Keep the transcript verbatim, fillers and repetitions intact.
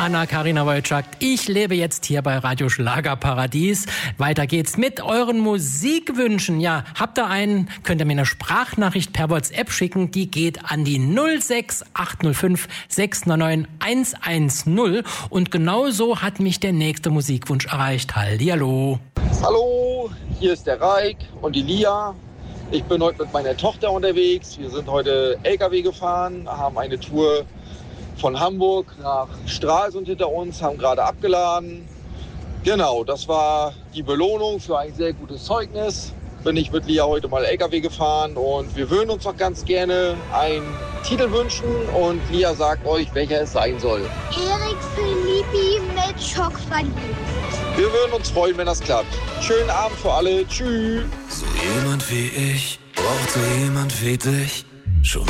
Anna-Karina Wojcik. Ich lebe jetzt hier bei Radio Schlagerparadies. Weiter geht's mit euren Musikwünschen. Ja, habt ihr einen, könnt ihr mir eine Sprachnachricht per WhatsApp schicken. Die geht an die null sechs acht null fünf sechs neun neun eins eins null. Und genauso hat mich der nächste Musikwunsch erreicht. Hallihallo. Hallo, hier ist der Raik und die Lia. Ich bin heute mit meiner Tochter unterwegs. Wir sind heute L K W gefahren, haben eine Tour von Hamburg nach Stralsund hinter uns, haben gerade abgeladen. Genau, das war die Belohnung für ein sehr gutes Zeugnis. Bin ich mit Lia heute mal L K W gefahren und wir würden uns noch ganz gerne einen Titel wünschen und Lia sagt euch, welcher es sein soll. Erik Philippi mit Schock verliebt. Wir würden uns freuen, wenn das klappt. Schönen Abend für alle. Tschüss. So jemand wie ich braucht so jemand wie dich. Schon